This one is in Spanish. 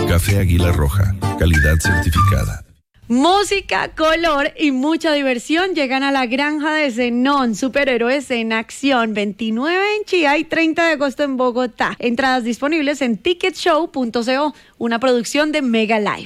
Café Águila Roja, calidad certificada. Música, color y mucha diversión llegan a la granja de Zenón, superhéroes en acción, 29 en Chía y 30 de agosto en Bogotá. Entradas disponibles en ticketshow.co, una producción de Mega Live.